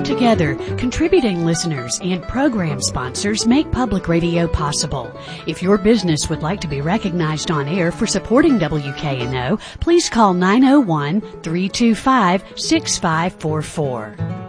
Together, contributing listeners and program sponsors make public radio possible. If your business would like to be recognized on air for supporting WKNO, please call 901-325-6544.